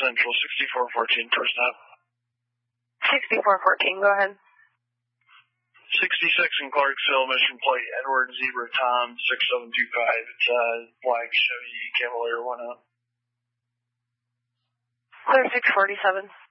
Central, 6414, first up. 6414, go ahead. 66 in Clarksville, mission plate, Edward Zebra Tom, 6725. It's black Chevy Cavalier 1 up. Clear 647.